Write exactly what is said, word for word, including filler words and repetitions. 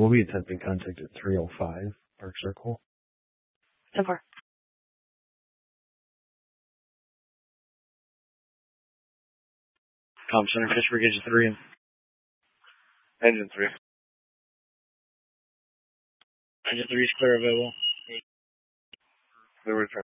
we'll be attempting contact at three oh five Park Circle. ten four. Com Center, Fitchburg, engine three. Engine three. Engine three is clear, available. Clear return.